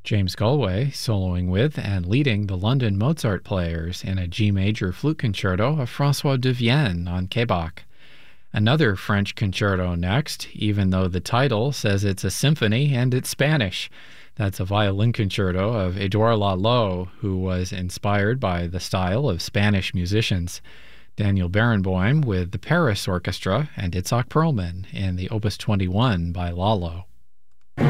James Galway soloing with and leading the London Mozart Players in a G major flute concerto of François de Vienne on Quebec. Another French concerto next, even though the title says it's a symphony and it's Spanish. That's a violin concerto of Edouard Lalo, who was inspired by the style of Spanish musicians. Daniel Barenboim with the Paris Orchestra and Itzhak Perlman in the Opus 21 by Lalo.